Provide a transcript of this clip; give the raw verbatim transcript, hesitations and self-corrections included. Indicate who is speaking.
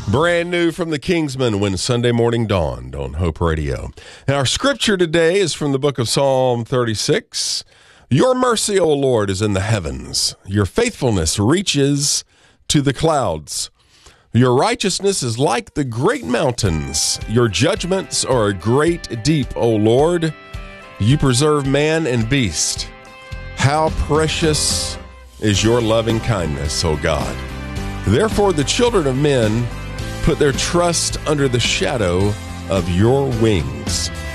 Speaker 1: Brand new from the Kingsmen, When Sunday Morning Dawned on Hope Radio. And our scripture today is from the book of Psalm thirty-six. Your mercy, O Lord, is in the heavens. Your faithfulness reaches to the clouds. Your righteousness is like the great mountains. Your judgments are a great deep, O Lord. You preserve man and beast. How precious is your loving kindness, O God. Therefore, the children of men put their trust under the shadow of your wings.